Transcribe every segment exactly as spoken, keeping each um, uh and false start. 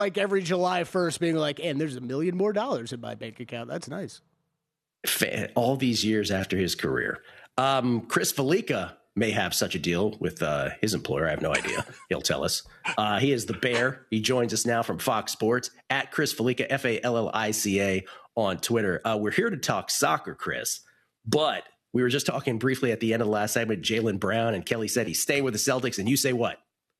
like every July first being like, and there's a million more dollars in my bank account. That's nice. All these years after his career. Um, Chris Felica may have such a deal with uh, his employer. I have no idea. He'll tell us. Uh, he is the Bear. He joins us now from Fox Sports at Chris Felica, F A L L I C A on Twitter. Uh, we're here to talk soccer, Chris, but we were just talking briefly at the end of the last segment, Jaylen Brown, and Kelly said he's staying with the Celtics, and you say what?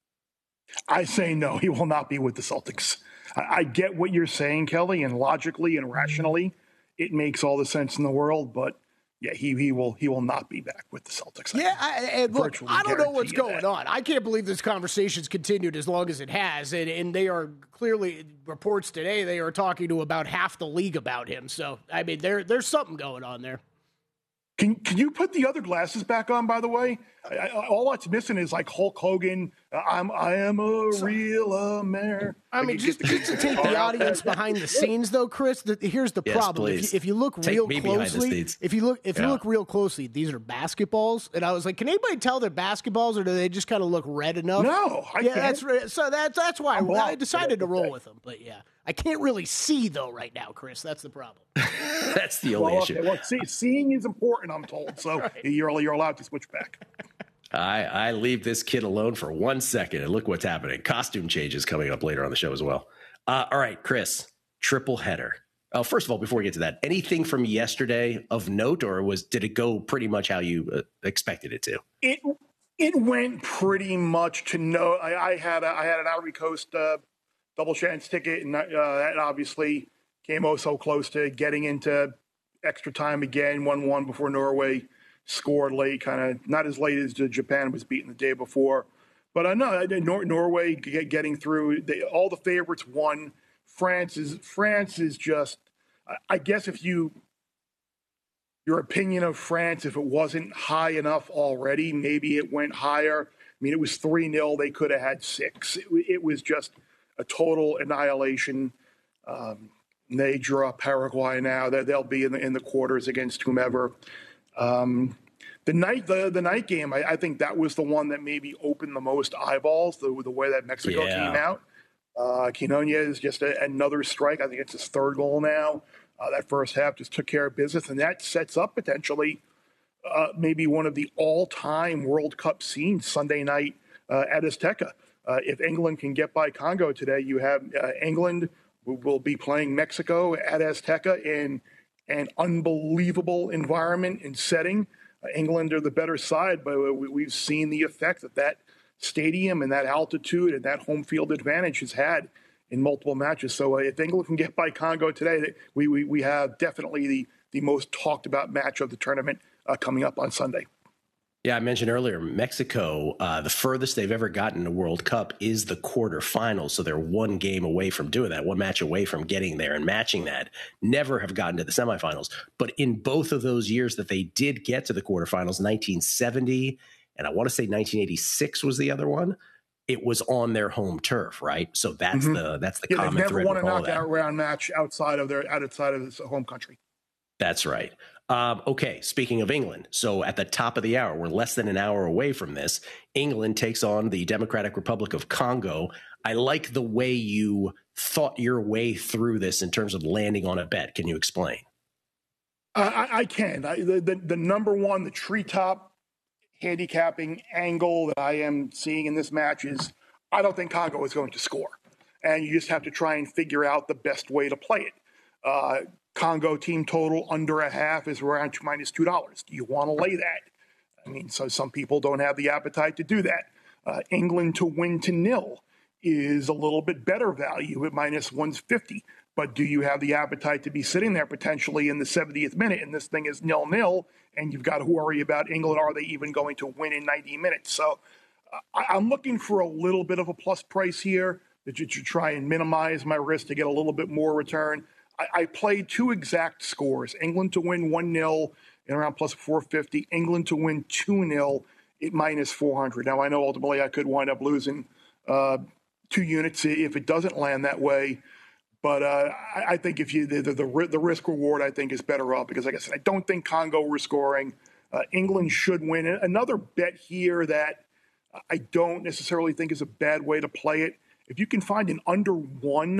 I say no, he will not be with the Celtics. I, I get what you're saying, Kelly, and logically and rationally, it makes all the sense in the world, but yeah, he he will he will not be back with the Celtics. Yeah, I, and look, I don't know what's going on. I can't believe this conversation's continued as long as it has, and, and they are clearly, reports today, they are talking to about half the league about him. So, I mean, there there's something going on there. Can can you put the other glasses back on, by the way? I, I, all that's missing is like Hulk Hogan, I'm I am a so, real American. I mean, just, just to take the audience behind the scenes, though, Chris. The, here's the yes, problem: if you, if you look take real closely, if you look if yeah. you look real closely, these are basketballs. And I was like, can anybody tell they're basketballs, or do they just kind of look red enough? No, I yeah, can't. that's right. So that's that's why I, I decided to roll with them. But yeah, I can't really see though right now, Chris. That's the problem. That's the only well, issue. Okay, well, see, seeing is important, I'm told. So right. you're you're allowed to switch back. I, I leave this kid alone for one second, and look what's happening. Costume changes coming up later on the show as well. Uh, all right, Chris, triple header. Oh, first of all, before we get to that, anything from yesterday of note, or was did it go pretty much how you uh, expected it to? It it went pretty much to no. I, I had a, I had an Ivory Coast uh, double chance ticket, and uh, that obviously came oh so close to getting into extra time again, one one before Norway scored late, kind of not as late as Japan was beaten the day before. But I know Nor- Norway get, getting through. They, all the favorites won. France is France is just. I guess if you your opinion of France, if it wasn't high enough already, maybe it went higher. I mean, it was three nil. They could have had six. It, it was just a total annihilation. Um, they draw Paraguay now. They'll be in the in the quarters against whomever. Um, the night the, the night game, I, I think that was the one that maybe opened the most eyeballs, the, the way that Mexico yeah. came out. Uh, Quinones is just a, another strike. I think it's his third goal now. Uh, that first half just took care of business, and that sets up potentially uh, maybe one of the all-time World Cup scenes Sunday night uh, at Azteca. Uh, if England can get by Congo today, you have uh, England will be playing Mexico at Azteca in an unbelievable environment and setting. Uh, England are the better side, but we, we've seen the effect that that stadium and that altitude and that home field advantage has had in multiple matches. So uh, if England can get by Congo today, we we, we have definitely the, the most talked about match of the tournament uh, coming up on Sunday. Yeah, I mentioned earlier, Mexico, uh, the furthest they've ever gotten to World Cup is the quarterfinals. So they're one game away from doing that, one match away from getting there and matching that. Never have gotten to the semifinals. But in both of those years that they did get to the quarterfinals, nineteen seventy, and I want to say nineteen eighty-six was the other one, it was on their home turf, right? So that's mm-hmm. the that's the yeah, common they've thread. Never won a knockout round match outside of their outside of their home country. That's right. Um, okay, speaking of England, so at the top of the hour, we're less than an hour away from this. England takes on the Democratic Republic of Congo. I like the way you thought your way through this in terms of landing on a bet. Can you explain? Uh, I, I can. I, the, the, the number one, the treetop handicapping angle that I am seeing in this match is I don't think Congo is going to score. And you just have to try and figure out the best way to play it. Uh, Congo team total under a half is around minus two dollars. Do you want to lay that? I mean, so some people don't have the appetite to do that. Uh, England to win to nil is a little bit better value at minus one fifty. But do you have the appetite to be sitting there potentially in the seventieth minute and this thing is nil nil and you've got to worry about England? Are they even going to win in ninety minutes? So uh, I'm looking for a little bit of a plus price here that you should try and minimize my risk to get a little bit more return. I played two exact scores, England to win one nil and around plus four fifty, England to win two nil at minus four hundred. Now, I know ultimately I could wind up losing uh, two units if it doesn't land that way. But uh, I think if you the, the, the risk reward, I think, is better up because, like I said, I don't think Congo were scoring. Uh, England should win. Another bet here that I don't necessarily think is a bad way to play it if you can find an under one